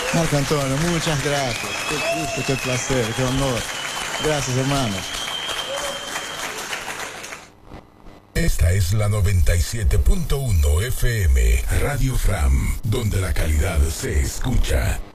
Marco Antonio, muchas gracias. Qué gusto, qué placer, qué honor. Gracias, hermano. Esta es la 97.1 FM, Radio Fram, donde la calidad se escucha.